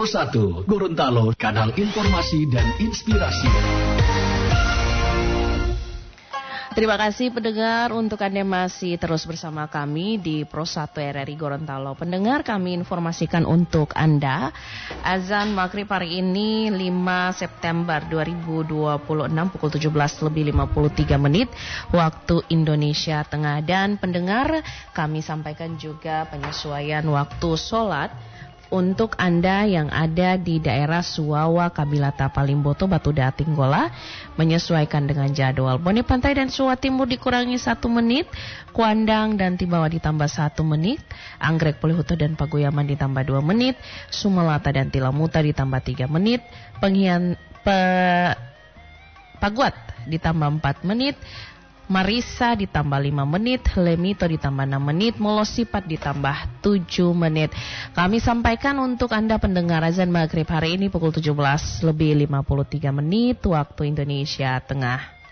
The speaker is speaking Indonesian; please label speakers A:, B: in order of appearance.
A: Pro 1 Gorontalo, kanal informasi dan inspirasi.
B: Terima kasih pendengar untuk Anda masih terus bersama kami di Pro 1 RRI Gorontalo. Pendengar, kami informasikan untuk Anda azan maghrib hari ini 5 September 2026 pukul 17:53 waktu Indonesia Tengah. Dan pendengar, kami sampaikan juga penyesuaian waktu sholat untuk Anda yang ada di daerah Suwawa, Kabilata, Palimboto, Batu Dating, Gola, menyesuaikan dengan jadwal. Bone Pantai dan Suwa Timur dikurangi 1 menit, Kuandang dan Tibawa ditambah 1 menit, Anggrek, Polihuto dan Pagoyaman ditambah 2 menit, Sumelata dan Tilamuta ditambah 3 menit, Paguat ditambah 4 menit, Marisa ditambah 5 menit, Lemito ditambah 6 menit, Molosipat ditambah 7 menit. Kami sampaikan untuk Anda pendengar azan maghrib hari ini pukul 17:53 waktu Indonesia Tengah.